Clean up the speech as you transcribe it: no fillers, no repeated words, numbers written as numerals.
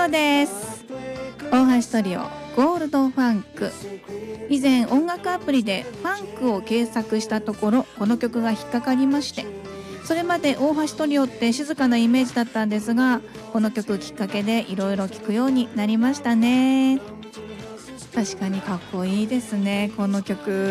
子です。大橋トリオゴールドファンク。以前音楽アプリでファンクを検索したところ、この曲が引っかかりまして、それまで大橋トリオって静かなイメージだったんですが、この曲きっかけでいろいろ聴くようになりましたね。確かにかっこいいですね、この曲。